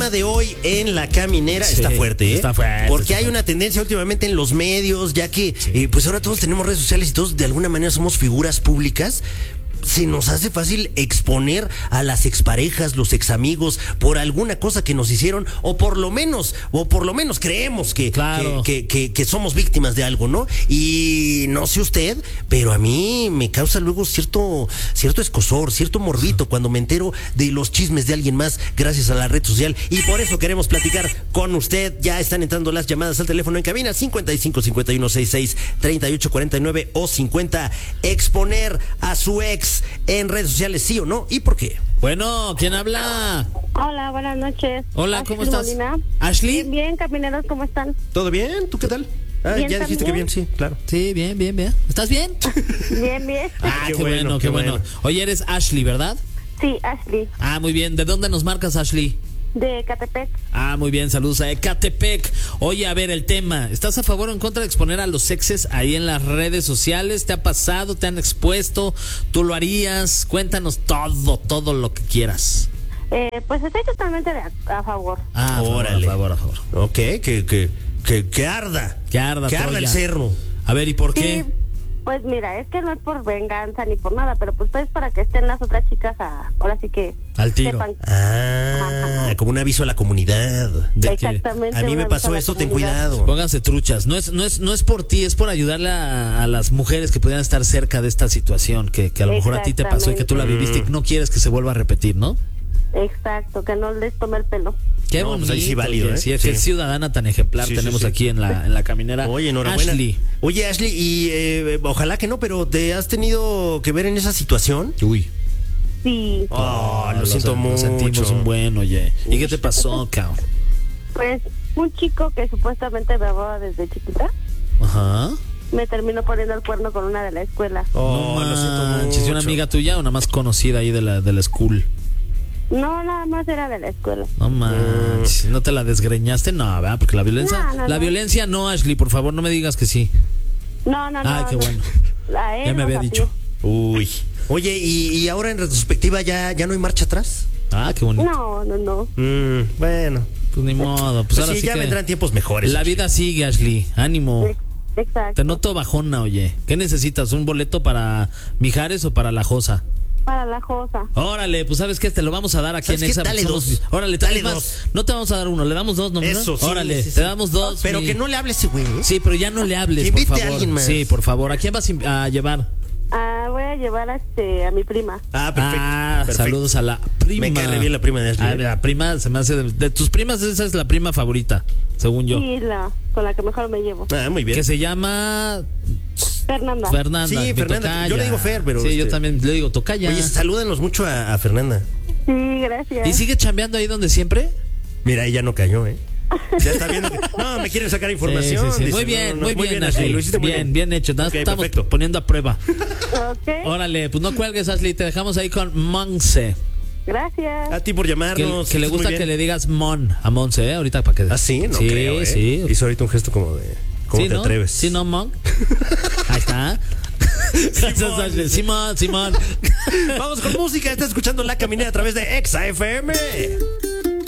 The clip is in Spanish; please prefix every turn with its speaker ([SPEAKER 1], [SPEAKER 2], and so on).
[SPEAKER 1] tema de hoy en La Caminera está fuerte, ¿eh?
[SPEAKER 2] Está fuerte.
[SPEAKER 1] Porque hay una tendencia últimamente en los medios, ya que pues ahora todos tenemos redes sociales y todos de alguna manera somos figuras públicas. Se nos hace fácil exponer a las exparejas, los examigos, por alguna cosa que nos hicieron, o por lo menos creemos que somos víctimas de algo, ¿no? Y no sé usted, pero a mí me causa luego cierto escozor, cierto morbito cuando me entero de los chismes de alguien más gracias a la red social. Y por eso queremos platicar con usted. Ya están entrando las llamadas al teléfono en cabina 55 51 66 38 49 o 50. Exponer a su ex en redes sociales, ¿sí o no? ¿Y por qué?
[SPEAKER 2] Bueno, ¿quién habla?
[SPEAKER 3] Hola, buenas noches.
[SPEAKER 2] Hola,
[SPEAKER 3] Ashley
[SPEAKER 2] ¿cómo estás?
[SPEAKER 3] Molina.
[SPEAKER 2] ¿Ashley?
[SPEAKER 3] Bien, camineros, ¿cómo están?
[SPEAKER 1] ¿Todo bien? ¿Tú qué tal?
[SPEAKER 3] Bien,
[SPEAKER 1] ya dijiste
[SPEAKER 3] ¿también?
[SPEAKER 1] que bien, sí, claro.
[SPEAKER 2] Sí, bien. ¿Estás bien?
[SPEAKER 3] Bien, bien.
[SPEAKER 2] Ah, qué bueno. Oye, eres Ashley, ¿verdad?
[SPEAKER 3] Sí, Ashley,
[SPEAKER 2] Ah, muy bien. ¿De dónde nos marcas, Ashley?
[SPEAKER 3] de Catepec.
[SPEAKER 2] Ah, muy bien, saludos a Ecatepec. Oye, a ver, el tema. ¿Estás a favor o en contra de exponer a los exes ahí en las redes sociales? ¿Te ha pasado? ¿Te han expuesto? ¿Tú lo harías? Cuéntanos todo lo que quieras.
[SPEAKER 3] Pues estoy totalmente a favor.
[SPEAKER 2] Ah,
[SPEAKER 1] Órale.
[SPEAKER 2] a favor.
[SPEAKER 1] Ok, que arda.
[SPEAKER 2] Que arda
[SPEAKER 1] el
[SPEAKER 2] Troya.
[SPEAKER 1] cerro.
[SPEAKER 2] A ver, ¿y por qué?
[SPEAKER 3] Sí, pues mira, es que no es por venganza ni por nada, pero pues es para que estén las otras chicas ahora sí que
[SPEAKER 2] Al tiro.
[SPEAKER 3] sepan.
[SPEAKER 1] Ah, como un aviso a la comunidad.
[SPEAKER 2] De que
[SPEAKER 3] Exactamente.
[SPEAKER 1] A mí me
[SPEAKER 3] una
[SPEAKER 1] pasó
[SPEAKER 3] aviso a la
[SPEAKER 1] esto, ten
[SPEAKER 3] comunidad.
[SPEAKER 1] cuidado.
[SPEAKER 2] pónganse truchas. No es por ti, es por ayudarle a las mujeres que pudieran estar cerca de esta situación que a lo mejor a ti te pasó y que tú la viviste y no quieres que se vuelva a repetir, ¿no?
[SPEAKER 3] Exacto, que no les tome el pelo.
[SPEAKER 2] Qué
[SPEAKER 1] No,
[SPEAKER 2] bonito.
[SPEAKER 1] pues ahí sí válido,
[SPEAKER 2] oye,
[SPEAKER 1] ¿eh?
[SPEAKER 2] sí,
[SPEAKER 1] Sí.
[SPEAKER 2] qué ciudadana tan ejemplar
[SPEAKER 1] Sí,
[SPEAKER 2] tenemos
[SPEAKER 1] sí.
[SPEAKER 2] aquí en la caminera.
[SPEAKER 1] Oye, enhorabuena.
[SPEAKER 2] Ashley.
[SPEAKER 1] Oye, Ashley, y ojalá que no, pero ¿te has tenido que ver en esa situación?
[SPEAKER 2] Uy.
[SPEAKER 3] Sí,
[SPEAKER 1] Lo siento mucho.
[SPEAKER 2] Sentimos un buen, oye. ¿Y qué te pasó, cabrón?
[SPEAKER 3] pues un chico que supuestamente me amaba desde chiquita
[SPEAKER 2] Ajá.
[SPEAKER 3] me terminó poniendo el cuerno con una de la escuela.
[SPEAKER 1] Oh,
[SPEAKER 2] no
[SPEAKER 1] lo siento
[SPEAKER 2] manches,
[SPEAKER 1] mucho.
[SPEAKER 2] ¿una amiga tuya o una más conocida ahí de la school?
[SPEAKER 3] No, nada más era de la escuela.
[SPEAKER 2] No manches, ¿no te la desgreñaste? No, ¿verdad? Porque la violencia...
[SPEAKER 3] No.
[SPEAKER 2] La violencia no, Ashley, por favor, no me digas que sí.
[SPEAKER 3] No.
[SPEAKER 2] Ay, qué
[SPEAKER 3] no.
[SPEAKER 2] bueno.
[SPEAKER 3] A él
[SPEAKER 2] Ya me
[SPEAKER 3] nos
[SPEAKER 2] había
[SPEAKER 3] abrió.
[SPEAKER 2] dicho.
[SPEAKER 1] Uy. Oye, y ahora en retrospectiva ya no hay marcha atrás.
[SPEAKER 2] Ah, qué bonito.
[SPEAKER 3] No.
[SPEAKER 1] Bueno.
[SPEAKER 2] Pues ni modo. Pues
[SPEAKER 1] Pues
[SPEAKER 2] ahora
[SPEAKER 1] sí,
[SPEAKER 2] sí
[SPEAKER 1] ya
[SPEAKER 2] que
[SPEAKER 1] vendrán tiempos mejores.
[SPEAKER 2] la vida sigue, Ashley. Ánimo.
[SPEAKER 3] Exacto.
[SPEAKER 2] Te noto bajona, oye. ¿Qué necesitas? ¿Un boleto para Mijares o para La Josa?
[SPEAKER 3] Para la Josa.
[SPEAKER 2] Órale, pues ¿sabes qué? Te lo vamos a dar aquí en
[SPEAKER 1] ¿Sabes qué?
[SPEAKER 2] Exa.
[SPEAKER 1] Dale dos.
[SPEAKER 2] Órale,
[SPEAKER 1] Dale
[SPEAKER 2] es más,
[SPEAKER 1] dos.
[SPEAKER 2] no te vamos a dar uno, le damos dos, ¿no?
[SPEAKER 1] Eso, sí.
[SPEAKER 2] Órale,
[SPEAKER 1] sí, sí.
[SPEAKER 2] te damos dos.
[SPEAKER 1] Pero
[SPEAKER 2] mi-
[SPEAKER 1] que no le hable a ese güey, ¿eh?
[SPEAKER 2] Sí, pero ya no le hables,
[SPEAKER 1] Que
[SPEAKER 2] por
[SPEAKER 1] invite a
[SPEAKER 2] favor.
[SPEAKER 1] alguien más.
[SPEAKER 2] Sí, por favor. ¿A quién vas a llevar?
[SPEAKER 3] Voy a llevar a mi prima.
[SPEAKER 1] Ah, perfecto. Perfecto.
[SPEAKER 2] Saludos a la prima.
[SPEAKER 1] Me cae re bien la prima de Ashley.
[SPEAKER 2] Ah, la prima se me hace de tus primas, esa es la prima favorita, según yo.
[SPEAKER 3] Sí, con la que mejor me llevo.
[SPEAKER 1] Ah, muy bien.
[SPEAKER 2] Que se llama
[SPEAKER 3] Fernanda.
[SPEAKER 2] Fernanda.
[SPEAKER 1] Sí,
[SPEAKER 2] mi
[SPEAKER 1] Fernanda.
[SPEAKER 2] tocaya.
[SPEAKER 1] Yo le digo Fer, pero
[SPEAKER 2] sí, yo también le digo tocaya.
[SPEAKER 1] Oye, salúdanos mucho a Fernanda.
[SPEAKER 3] Sí, gracias.
[SPEAKER 2] ¿Y sigue chambeando ahí donde siempre?
[SPEAKER 1] Mira, ella no cayó, ¿eh? Ya está viendo que... No, me quieren sacar información.
[SPEAKER 2] Sí.
[SPEAKER 1] Dice,
[SPEAKER 2] Muy bien,
[SPEAKER 1] no,
[SPEAKER 2] muy bien,
[SPEAKER 1] Ashley.
[SPEAKER 2] Ashley.
[SPEAKER 1] Lo hiciste muy bien.
[SPEAKER 2] Bien hecho.
[SPEAKER 1] Ok,
[SPEAKER 2] Estamos
[SPEAKER 1] perfecto.
[SPEAKER 2] poniendo a prueba.
[SPEAKER 3] Ok,
[SPEAKER 2] Órale, pues no cuelgues, Ashley. Te dejamos ahí con Monse.
[SPEAKER 3] gracias.
[SPEAKER 1] A ti por llamarnos.
[SPEAKER 2] Que le
[SPEAKER 1] estás muy
[SPEAKER 2] gusta
[SPEAKER 1] bien.
[SPEAKER 2] que le digas Mon a Monse, ¿eh? Ahorita para que...
[SPEAKER 1] Ah, sí, no creo, ¿eh?
[SPEAKER 2] Sí,
[SPEAKER 1] Hizo ahorita un gesto como de... ¿Cómo
[SPEAKER 2] ¿Sí,
[SPEAKER 1] te
[SPEAKER 2] no?
[SPEAKER 1] atreves?
[SPEAKER 2] Sí, no, Mon. Ahí está. Gracias, Ashley. Simón.
[SPEAKER 1] Vamos con música. Estás escuchando La Caminera a través de Exa FM.